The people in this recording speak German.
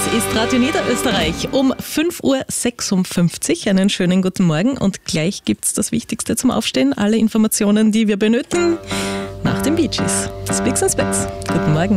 ist Radio Niederösterreich um 5.56 Uhr. Einen schönen guten Morgen und gleich gibt's das Wichtigste zum Aufstehen. Alle Informationen, die wir benötigen, nach den Bee Gees. Spicks and Specks. Guten Morgen.